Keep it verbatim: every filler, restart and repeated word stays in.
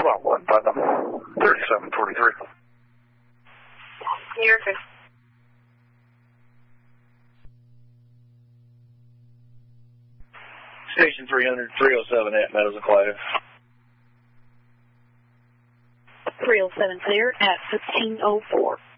Well, one Putnam, thirty-seven forty-three. You're good. Station three hundred, three oh seven at Meadows and Clyde. three oh seven clear at fifteen oh four.